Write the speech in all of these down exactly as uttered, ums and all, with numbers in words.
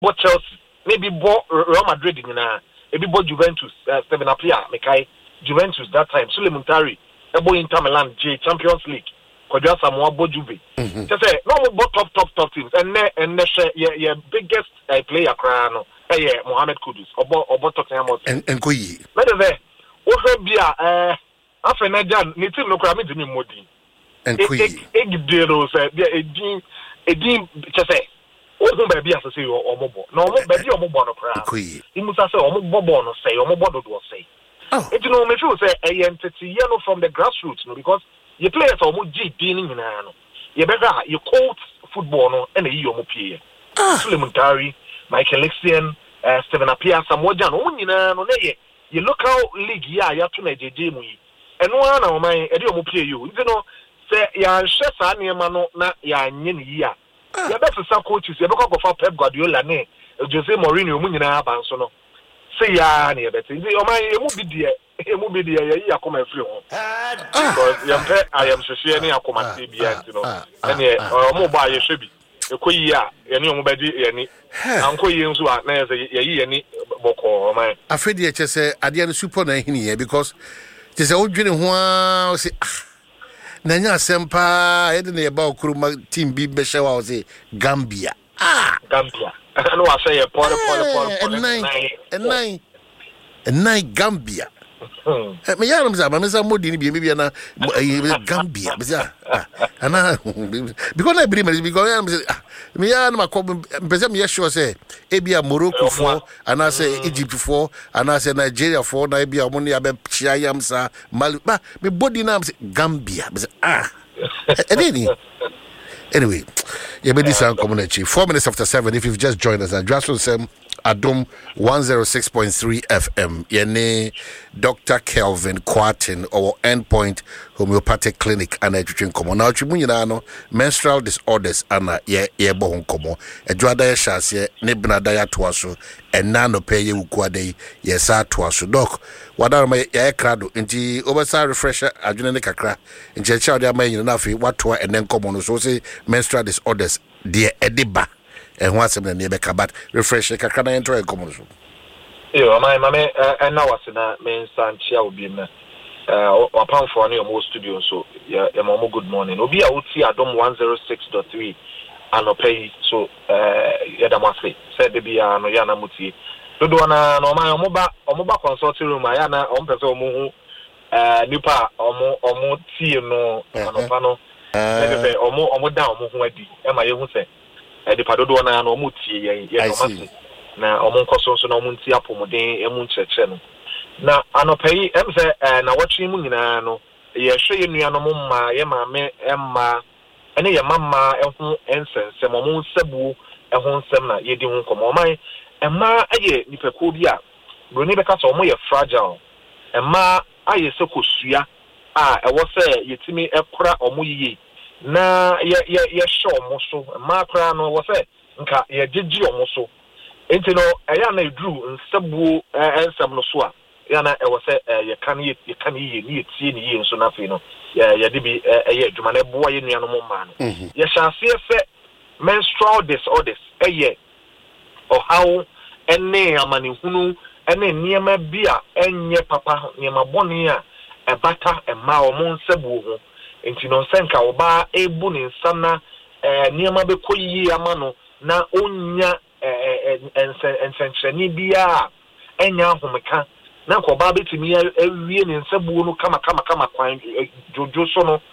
but Chelsea maybe bought Real Madrid in a maybe bought Juventus uh, Steven Apia Mekai Juventus that time Suleiman Tari ebo Inter Milan J Champions League Kodja Samoa bo Juve just say no more top top top teams and ne and ne your your biggest uh, player cry no eh Mohamed Kudus obo obo Tottenham and and koyi me dey o fe bia eh afenajan ni team no kra me dimi modi and koyi e gidero say bia edin edin just say o ba bia say omobo no omo ba bia omobo no kra koyi imusa say omobo bo no say omobo do do say oh it no me feel say e entity you know from the grassroots no because you players are omo G D ni nyina no you better you coach football no and e omo pie Suleiman Tari Michael Essien uh, Steven Apia Samoja no nyina no na ye your local league ya ya to na jeje mu yi eno ana o man e de omo pie you you know say ya hwe sa ne ma no na ya anye ne yi a ya be fisa coaches ya be ko fa Pep Guardiola ne Jose Mourinho mu nyina aba nso no say ya na ye beti o man e mu bi de e mu bi de ya yi akoma afiri ho because ya pe I am hwehwe ne akoma se bia nti no ene o mo ba ye hwe bi ekoyi a ye ne omo bedi ye ni anko yi nso a na ye ye ye ni boko man afedi e chese ade an super na hini ye because chese odwene ho a say na nya sempa e de na ye ba okuruma team bi be hye wa say Gambia ah Gambia no wa say ye pole pole pole pole nine nine nine Gambia eh me yaram za ba me za modi ni bi bi na Gambia be za ana because I believe because me yaram ma pese me sure say e bia Morocco for ana say Egypt for ana say Nigeria for na e bia mo ne abe chia yam sa Mali ba me body na say Gambia be ah e anyway you be this community four minutes after seven if you've just joined us at Jason Sem Adom one oh six point three F M. Yene Doctor Kelvin Quartin or Endpoint Homeopathic Clinic and a drink common. Now, Chimunano, menstrual disorders and a ye ye bon common. A Dwada Shasia, Nibna Daya Twasu, and Nano Pay Uquade, Yesa Twasu. Doc, what are my air crado into oversight refresher, Ajunica cra, in Churchill, they are made enough what to and then common, so say menstrual disorders, dear Ediba. And what's in the neighbor, but refresh a can I enter a common? Yeah, my mamma, and now what's in a main stand, shall be uh, upon for any more studio. So, yeah, a more good morning. Obi, I would see Adam one oh six point three and no pay. So, uh, Yadamasi said the Bia no Yana Muti. Dodona, no my Omoba, Omoba consulting room, Ayana, Ompeso Muhu, uh, Nipa, Omo, Omo, Tia no, Anopano, Omo, Omo down, Muhuadi, and my own say. E de padodo na na omutie ye ye no mase na omunkoso so na omunti apomuden emu ncheche no na anopai em se na watwe mu nyina no ye hwe ye nua no mma ye maame emma ene ye mamma ehu ensense momu nsabu ehu nsem na ye di hu komo man emma aye nipako bi a broni beka so omo ye fragile emma aye se kosua a ewo se yetimi ekora omo yiye na ye ye ye show omoso ma kra no wo se nka ye gigi omoso enti no eya na edru nsabuo ensam no so a ya na e wo se ye kan ye ye kan ye ni etie ni ye nso na fe no ye ye de bi eye adwuma na boa ye nua no mo ma no ye hyase se menstrual disorders eye o how ene amani hunu ene niema bi a enye papa niema boni a ebata ema o mo nsabuo ho enti no senka oba ebu ni nsana eh niema be koyi ama no na onya eh ensentreni bia enya ahomeka na ko ba betimi awie ni nsabuo no kama kama kama kwan jojo so no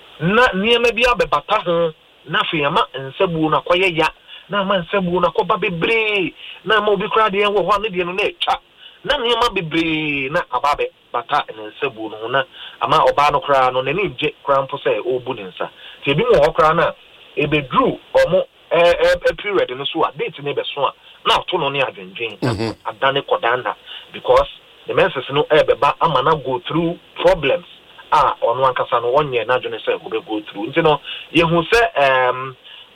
na niema bia be bata ho na fe ama nsabuo na koye ya na ma nsabuo na ko ba bebre na ma obi kra de en wo ho ne de no na etwa na niema bebre na ababe bata nsabuo no na ama oba no kra no nani je kra mpo se obu ne nsa ti ebi mo kra na ebedru omo eh period no so a date ne be so a na to no ne adwendwen adane kodanda because the menses no e beba ama na go through problems ah ono ankasa no wonye na adwene se go be go through nti no ye hu se um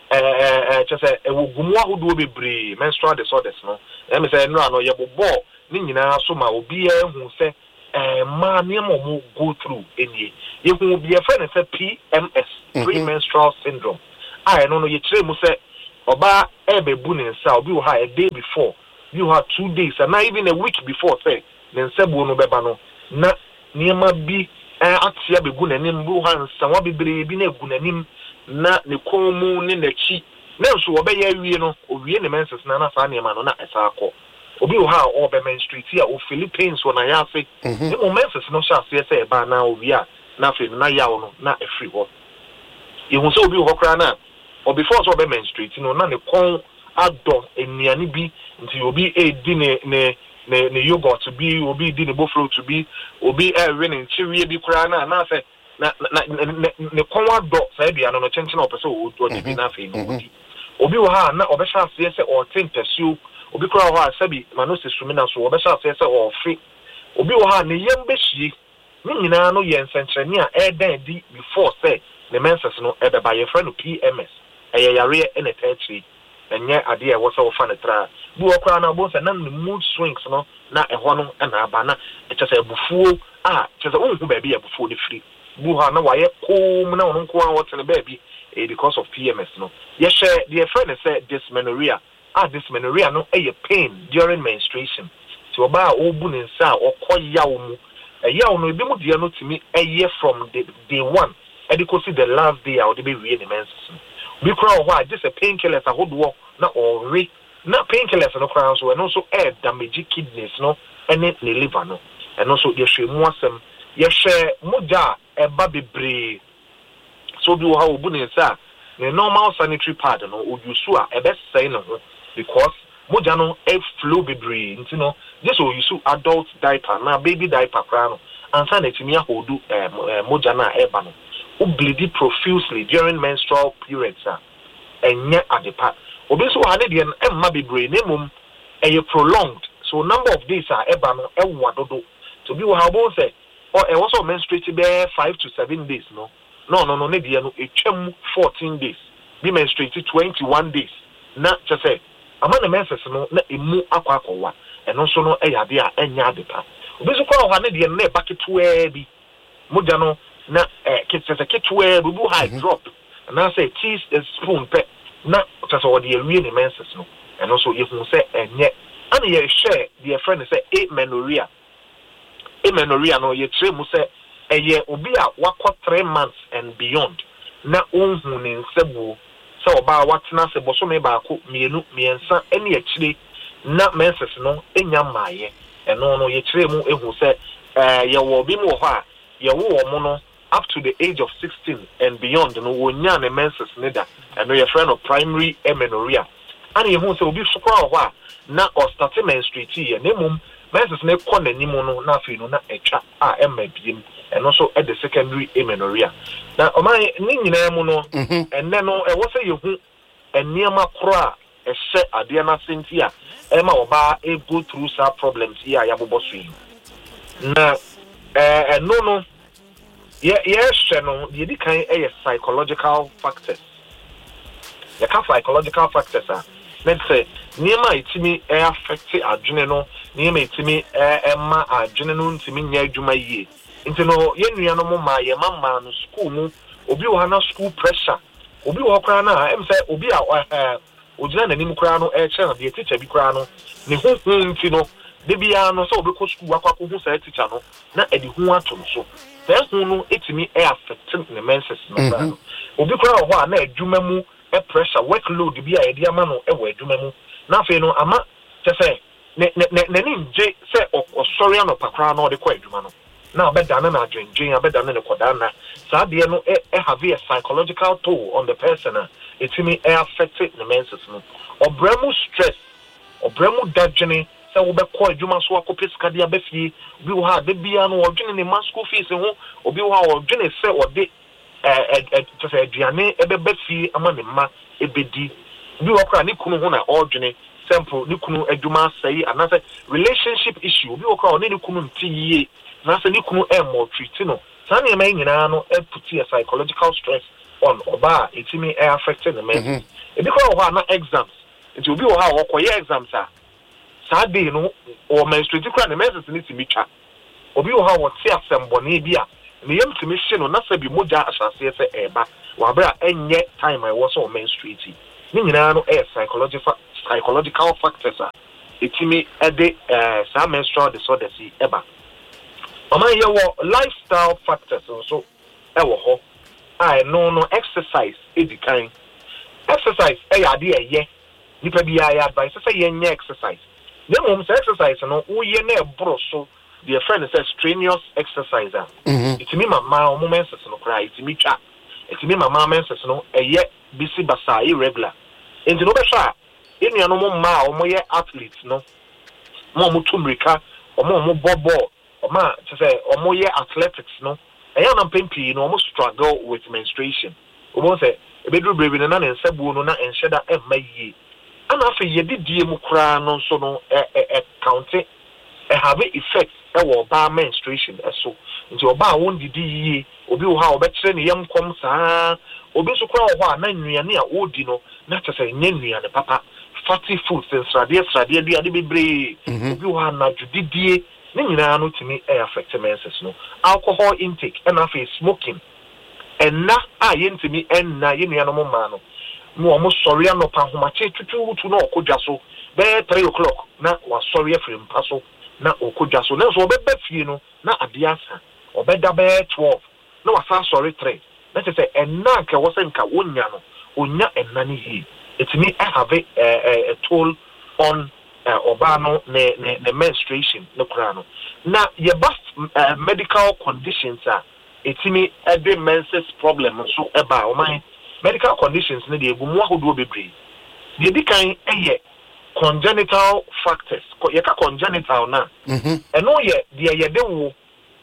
eh eh chese e wogumu ahodo bebre menstrual disorders no e me se no ano ye bobo ni nyina so ma obi e hu se eh ma ne mo go through enie ye hu obi e fe ne se P M S premenstrual syndrome ah no no ye kire mu se oba ebe bu ne nsa obi wo ha a day before you have two days and not even a week before say ne nsa bu no beba no na niema bi atia be gu nanim bu ha nsa wa bebre bi na gu nanim na ne komu ne nachi na nso obe ya wie no owie ne menses na na sa niema no na esa akọ obi wo ha o be menstruate a o Philippines wona ya fe ne mo menses no sha se se ba na owie a na fe na ya no na efri ho ihun so obi wo kra na or before so be menstruate no na ne kon ado eniani bi nti obi e di ne ne ne ne yogurt bi obi di ne bofro to bi obi e we ne nchiwie bi kra na na say na ne kon ado say bia no no chenchen opese o o di bi na fe no odi obi wo ha na obesha ase se o ten percent obi kra ho a sabi mano se sumi na so obesha ase se o fe obi wo ha ne yem be hie ni nyina no ye nsenkyerene a e dan di before say ne menses no e be ba ye friend P M S eye yare e ne tertiary enye ade e wo se wo fa ne tra bu okra na bo se na mood swings no na e ho no na aba na e chese ebufuo a chese wonhu ba bi ebufuo ne free bu ha na waye kom na won ko an wote ne ba bi e because of P M S no ye share the friend say dysmenorrhea ah dysmenorrhea no e pain during menstruation so ba obu ne nsa okoyawo mu e yawo no ebi mu dia no timi eye from the day one e dey go see the last day how dey be we ne menses bi kra ho a just a painkillers ahodo na ori na painkillers no kra so and also air damage kidneys no and the liver no and also dey hwemu asem ye hwe moja e ba bebre so bi wo ha obu ne nsa the normal sanitary pad no ojusu a e be say no because moja no e flow bebre nti no just ojusu adult diaper na baby diaper kra no ansa na timi ahodo moja na e ba no o bleed profusely during menstrual periods ah enye adepa obi so ha ne de emma bebre ne mum eye prolonged so number of days ah eba no e wadodo to bi wo ha bo say or e was menstruate be five to seven days no no no no ne de no etwam fourteen days bi menstruate twenty-one days na che say ama na menses no na emu akwa akwa eno so no e yade a enya adepa obi so kwa ha ne de na e baketu e bi moja no na eh kitse kitwe bubu high drop na say teaspoon pe na tase wo de awie ne menses no and also you hu say enye ana ye share the friend say amenorrhea amenorrhea no ye tre mu say eye obi a wakọ three months and beyond na onhu ne nsebu say oba watena se boso me ba ko mienu miensa ene akire na menses no enya maaye eno no ye tre mu ehu say eh ye wo bi mu ho a ye wo wo mu no up to the age of sixteen and beyond no wonya ne menses neda and no your friend of primary amenorrhea and you who say obi sokra ho a na or start menstruate ye na mum menses ne ko nanim no na afi no na etwa a emma biem and also at the secondary amenorrhea na o man ni nyina mu no enne no e wo say ye hu eniema kro a e hye ade na senti a e ma oba e go through some problems here ya boboso yi na eh no no yeah, yes, no, the kind of psychological factors. The kind of psychological factors are, let's say, Nima itimi e affect adrenal, Nima itimi e ma adrenal timi nya adwuma yie. Nti no, ye nuano mo ma ye mama no school mu, obi wo na school pressure. Obi wo kra na, em say obi a eh ogina nanim kra no e che na the teacher bi kra no, ne hu hu nti no, de bia no so obi ko school akwa ko hu say teacher no, na e di hu atom so. Then no etimi e affect the menses no obi kra ho a na adwuma mu e pressure workload bi a e dia ma no e wo adwuma mu na fe no ama te say ne ne ne ni nje say osori an opakra na o de ko adwuma no na obeda na na adwenjen obeda na ne koda na sa de no e have a psychological toll on the person etimi e affect the menses no obremu stress obremu dagene se wo be ko adwuma so akopes kade abafie bi wo ha de bia no odwene ne school fees ho obi wo ha odwene se ode eh eh to say aduane e be bafie ama ne ma ebedi bi wo kra ne kunu ho na odwene simple ne kunu adwuma sai anase relationship issue bi wo kra ne ne kunu ntiye na se ne kunu e mo treat no sa ne ma nyina no e put a psychological stress on oba etimi e affect the men e bi kra ho na exams nti obi wo ha wo koye exams a Saturday no or menstruate kra ne menses ni timi twa obi wo ha wo te asembo ne bia ne yam timi hye no na sabi moja asase se eba wa bra enye time I was on menstruate ni nyina no eh psychological psychological factors a etimi ede eh some menstrual disorders eba mama ye wo lifestyle factors so e wo ho ai no no exercise edikan exercise e ya de eye nipa bi ya advice say ye nya exercise dem mom say exercise no wo ye na e bro so the friend says strenuous exercise ah etimi mama o moments no cry etimi twa etimi mama menses no eye bisi basa irregular enti no be sha enu anu mo ma o mo ye athletes no mo mo tumrika o mo mo bobo o ma say o mo ye athletics no eye na pempi no mo struggle with menstruation o mo say e be duru brebe na na nsabu no na enhyeda e mayi ana afa ye didie mu kra no so no e e count e have effect e wo ba menstruation eso nti oba won didi yi obi wo ha obekire ne yam kom saa obi so kra wo ha na nnuane a odi no na tese nya nnuane papa fatty foods srade srade duade bebre obi wo ha na judidie ne nyina no timi e affect menses no alcohol intake and afa smoking enna a yentimi enna ye nnuane mo ma no no mo sori anopa homache tutu tu no okodwa so be three o'clock na wa sori afiri mpa so na okodwa so na so obeba fie no na abiasa obeda be twelve na wasa sorry three na say enna ka wo se nka wonya no onya enna ni hi etimi have a, a, a toll on uh, obano ne, ne ne menstruation no kra no na ye best uh, medical conditions are etimi every menses problem so eba o man medical conditions ne de egumu ahodo bebre de dikan eye congenital factors ye ka congenital na mhm eno ye de ye de wo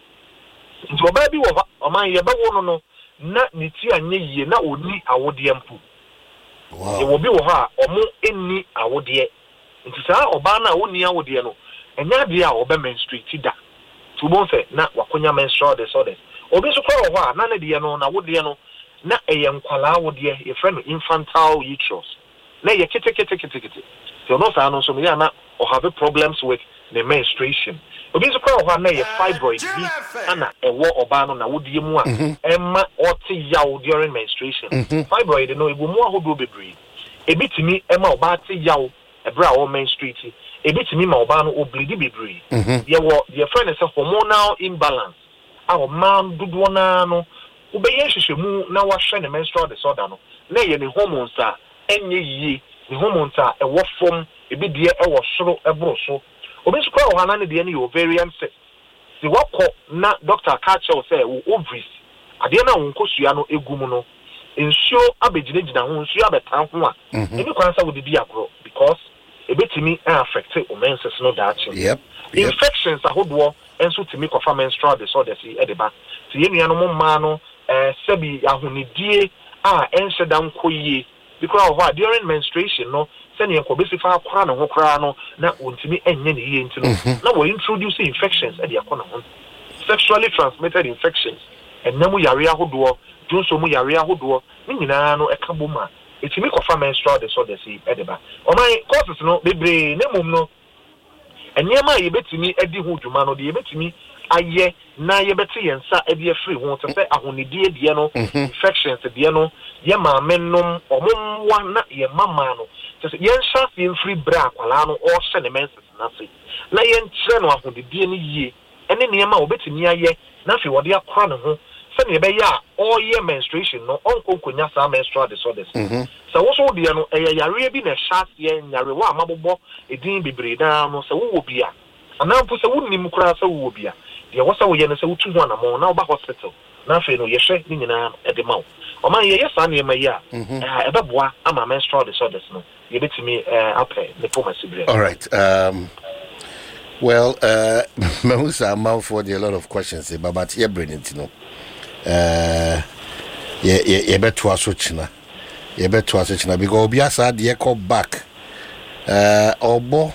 nti oba bi wo o man ye ba wo no no na ne ti anye yie na oni awode mpu wow ye wo bi wo ha omo enni awode nti saa oba na oni awode no enya de a oba menstruate da to bon se na wakonya menstrual disorders obi so kwa wo ha na ne de no na wode no na eye nkwala awode ye friend infantile uterus na ye kete kete kete kete so no sa no so me na o have problems with the menstruation obi so kwa ho na ye fibroid bi ana ewo oba no na wodie mu a emma oti yaw during menstruation fibroid no ebu mu ahodo bebre ebitimi emma oba ti yaw ebra wo menstruate ebitimi ma oba no oblidi bebre ye wo ye friend say hormonal imbalance a man dudu na no ubeye hwehwemu na wahwe ne menstrual disorder no na ye ne hormones a enye yi ne hormones a ewo fom ebidie ewo soro ebro so obi so kwa ohana ne de ne ovarian cyst si wako na doctor catch us say ovaries ade na wonkosua no egumu no ensuo abegine gina ho ensuo abetan ho a eni kwan sa wodidi agro because ebetimi affect o menses no dachi yep infections ahodo enso timi kofa menstrual disorders e deba ti yenua no mma no eh sebi ahonidie a enhedam koyie because of during menstruation no send you besi fa kwara no ho kwara no na wontimi enye ne yie ntino na we introduce infections e de akona ho sexually transmitted infections ennamu yare ahodo jonso mu yare ahodo ni nyina no eka boma etimi kofa menstrual disorders e de ba o man causes no bebre ne mum no enyema ye betimi edi ho dwuma no de ye betimi aye na ye beti yensa e de free ho to say ahonidie de no infections de no ye ma mennom omomwa na ye mama no to say yen sha fi free bra kwala no o hye ne menses na se na yen kire no ahonidie ni yie ene ne ma obetimi aye na fi wode akora ne ho se ne be ya o ye menstruation no onkonkonya sa menstrual disorders so wo so de no e yare bi na sha se nyare wa amabobo edin bebre da no se wo bia anampo se wonnim kura se wo bia de wo se wo ye no se wutu ho anamo na oba hospital na fe no ye hwe ni nyina e de mawo o man ye yes an ye mayi a e beboa ama menstrual disorders no ye betimi apɛ the pharmacy bre. All right, um well uh Mehusa amount for a lot of questions about your brain you know uh ye ye beto aso china ye beto aso china because obi asa de call back uh obo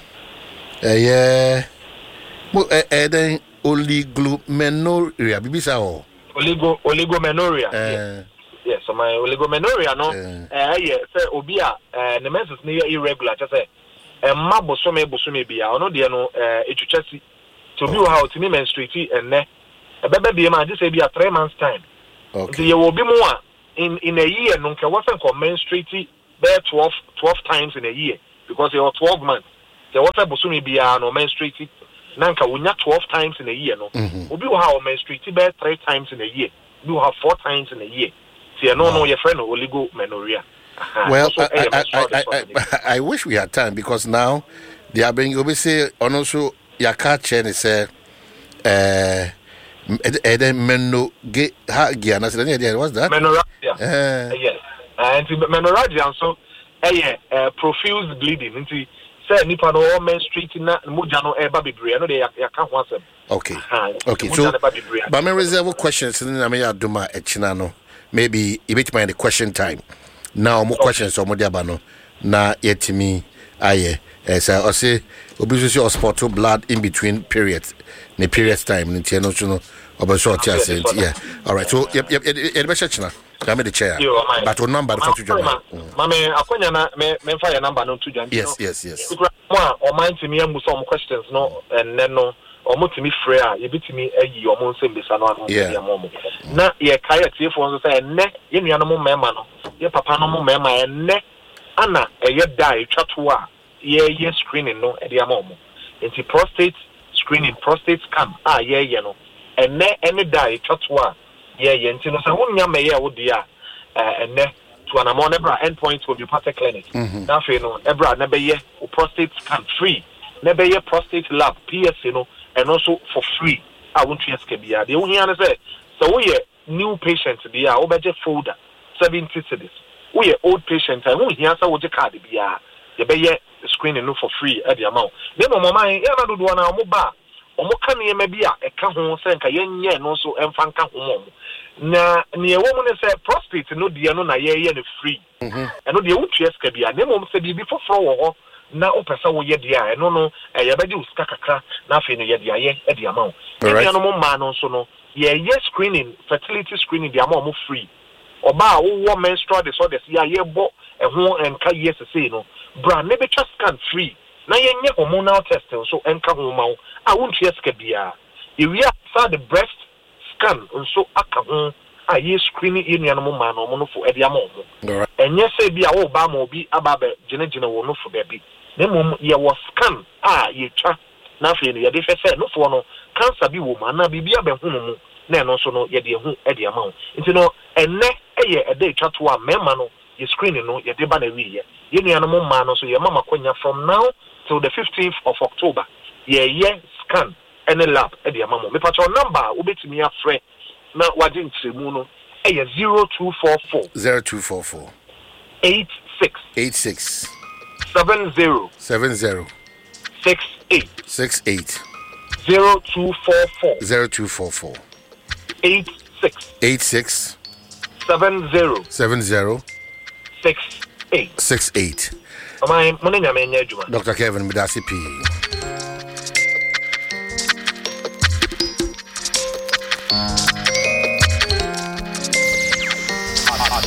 eh eh then oligomenoria bibisa o oligo oligomenoria uh, yes so my oligomenoria no eh yeah say obi a the menses ne irregular just say emma bosome bosome bia ono de no eh etwetwasi to bi how to me menstruate enne ebebe bi ma just say bia three months time okay ye will be more in in a year no nke what can menstruate bear twelve, twelve times in a year because you are twelve months. The water busumi be no menstruated. Nanka wunya twelve times in a year no. Obi will have menstruated bear three times in a year. You have four times in a year. See, no, no, your friend will go menorrhea. Well, I, I, I, I, I wish we had time because now they are being obviously on also your car chain is a uh Eden Meno get Hagiana. What's that? Menorrhagia. Uh, yes. And menorrhagia so a profuse bleeding into say nipa no menstruating na muja no eba bebre no dey yaka ho asem. Okay. Okay. So but me reserve questions na me aduma echina no. Maybe you bit mind the question time. Now more questions or more diabano. Na yetimi aye. As I say obviously or sport blood in between periods. The periods time nti no so no obeshort ya say yeah. All right. So yep yep yep be church na. I made the chair. But your number for to join. Mama akonya na me me fa your number no to join. Yes yes yes. Mo o mind me am some questions no and then no o mo timi free a ye bitimi ayi o mo nsem bisa no anu ya mo. Na ye kai atiefo nso say enne ye nua no mo mema no. Ye papa no mo mema enne ana eye die twato a ye ye screening no e dia mo. Enti prostate screening prostate scan ah ye ye no enne ene die twato a yeah yeah enti no say wonya me ye wo dia eh enne to an amount ebra endpoint will be prostate clinic na fe no ebra na be ye prostate scan free na be ye prostate lab P S no and also for free I want to ask bia de wo hia na say so we ye new patient bia wo beje folder seventy cedis we ye old patient I wo hia say wo je card bia ye be ye screening no for free at the amount dem mo man ye na do do na mo ba omo ka ne ma bia e ka ho se nka yenye no so emfa nka ho mo na ne ewo mu ne se prostate no dia no na ye ye ne free mhm eno de wo tue ska bia ne mo se bi bi foforo wo ho na opesa wo ye dia eno no e ye beje uska kakra na afi no ye dia ye e dia ma wo dia no mo ma no so no ye ye screening fertility screening dia ma mo free oba wo menstrual disorders ya ye bo e ho enka ye sese no bra ne be scan free na yenye hormonal test so enka ho ma wo a won tue ska bia e wi after the breast scan so aka ho a ye screening in ya no ma no mo no fo e dia ma wo enye se bia wo ba ma obi aba be gene gene wo no fo da bi na mom ye wo scan a ye twa na afi no ye de fe se no fo no cancer bi wo ma na bibia be hu mu na no so no ye de hu e dia ma wo nti no enne eye e de twa to a mema no ye screening no ye de ba na wi ye ye nua no mo ma no so ye mama kwanya from now till the fifteenth of October ye ye scan any lab e dia ma mo me patro number obetimi afre na waje ntremu no e ye zero two four four zero two four four eight six eight six seven zero seven zero six eight six eight zero two four four zero two four four eight six eight six seven zero seven zero six eight six eight. Am I money? Doctor Kevin Midasi P.